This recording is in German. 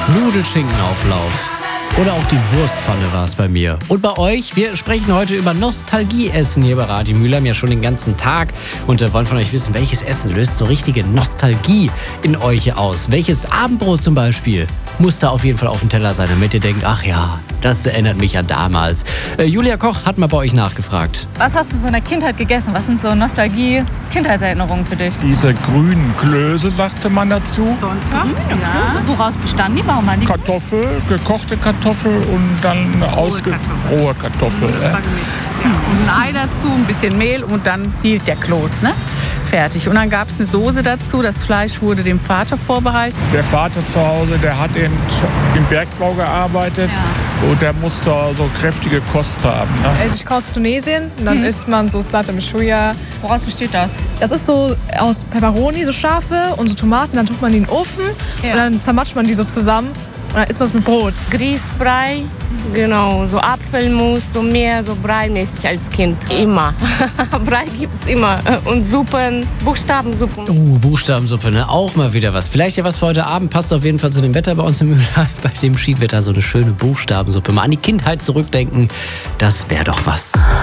Nudelschinkenauflauf. Oder auch die Wurstpfanne war es bei mir. Und bei euch? Wir sprechen heute über Nostalgieessen hier bei Radio Mülheim ja schon den ganzen Tag. Und wollen von euch wissen, welches Essen löst so richtige Nostalgie in euch aus? Welches Abendbrot zum Beispiel muss da auf jeden Fall auf dem Teller sein, damit ihr denkt, ach ja, das erinnert mich an damals. Julia Koch hat mal bei euch nachgefragt. Was hast du so in der Kindheit gegessen? Was sind so Nostalgie-Kindheitserinnerungen für dich? Diese grünen Klöße, sagte man dazu. Sonntags, ja. Woraus bestanden die? Warum waren die? Kartoffel, gekochte Kartoffel und dann rohe Kartoffel. Das war gemischt. Ja. Und ein Ei dazu, ein bisschen Mehl und dann hielt der Kloß, ne? Fertig. Und dann gab es eine Soße dazu. Das Fleisch wurde dem Vater vorbehalten. Der Vater zu Hause, der hat eben im Bergbau gearbeitet. Ja. Und der musste so kräftige Kost haben. Ne? Also ich komme aus Tunesien und dann isst man so Salata Mishuya. Woraus besteht das? Das ist so aus Peperoni, so scharfe und so Tomaten. Dann tut man die in den Ofen und dann zermatscht man die so zusammen und dann isst man es mit Brot. Grießbrei, genau, so Apfelmus, so mehr so breimäßig als Kind. Immer. Brei gibt es immer. Und Suppen, Buchstabensuppen. Buchstabensuppe, ne? Auch mal wieder was. Vielleicht ja was für heute Abend. Passt auf jeden Fall zu dem Wetter bei uns in Mülheim. Bei dem Schiedwetter so eine schöne Buchstabensuppe. Mal an die Kindheit zurückdenken. Das wäre doch was.